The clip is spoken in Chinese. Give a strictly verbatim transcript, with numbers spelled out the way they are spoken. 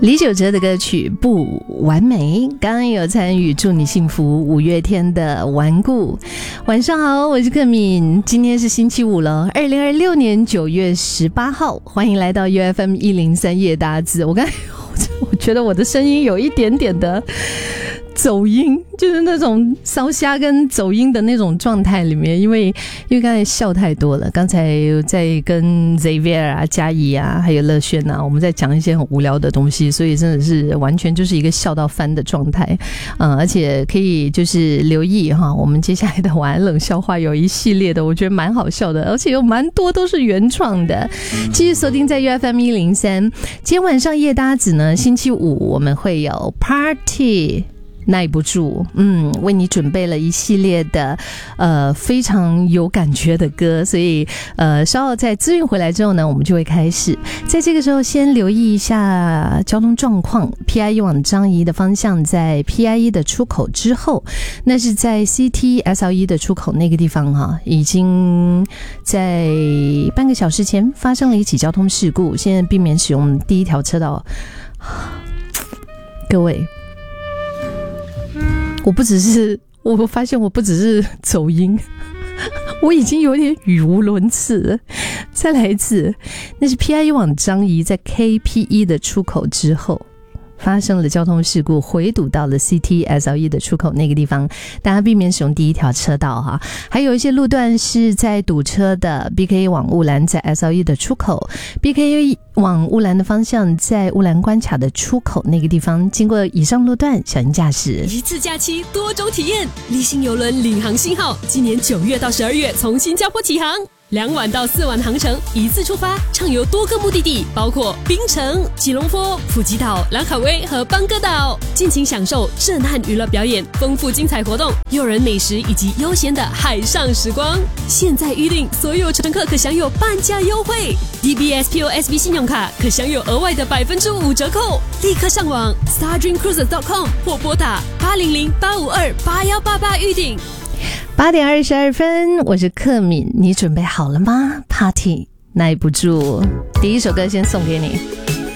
李玖哲的歌曲不完美，刚刚有参与祝你幸福五月天的顽固。晚上好，我是克敏，今天是星期五了，二零二六年九月十八号，欢迎来到 U F M 一零三夜搭子。我刚才我觉得我的声音有一点点的走音，就是那种烧虾跟走音的那种状态里面，因为因为刚才笑太多了，刚才在跟 Xavier 啊、嘉怡啊还有乐轩啊，我们在讲一些很无聊的东西，所以真的是完全就是一个笑到翻的状态。嗯，而且可以就是留意哈，我们接下来的晚安冷笑话有一系列的，我觉得蛮好笑的，而且有蛮多都是原创的。继续锁定在 U F M 一零三，今天晚上夜搭子呢，星期五我们会有 Party。耐不住，嗯，为你准备了一系列的呃非常有感觉的歌，所以呃稍后在资讯回来之后呢，我们就会开始。在这个时候先留意一下交通状况 ，P I E 往樟宜的方向在 P I E 的出口之后，那是在 C T S L E 的出口那个地方哈，已经在半个小时前发生了一起交通事故，现在避免使用第一条车道。各位。我不只是，我发现我不只是走音，我已经有点语无伦次了。再来一次，那是 P I E 往樟宜在 K P E 的出口之后发生了交通事故，回堵到了 C T S L E 的出口那个地方，大家避免使用第一条车道哈。还有一些路段是在堵车的 B K E 往乌兰在 S L E 的出口 ，B K E 往乌兰的方向在乌兰关卡的出口那个地方，经过以上路段小心驾驶。 一次假期多种体验，立新邮轮领航信号今年九月到十二月从新加坡起航。两晚到四晚航程，一次出发，畅游多个目的地，包括槟城、吉隆坡、普吉岛、兰卡威和邦哥岛，尽情享受震撼娱乐表演、丰富精彩活动、诱人美食以及悠闲的海上时光。现在预订，所有乘客可享有半价优惠 ，D B S P O S B 信用卡可享有额外的百分之五折扣。立刻上网 star dream cruises dot com 或拨打八零零八五二八幺八八预订。 八点二十二分，我是克敏，你准备好了吗 ？Party 耐不住，第一首歌先送给你。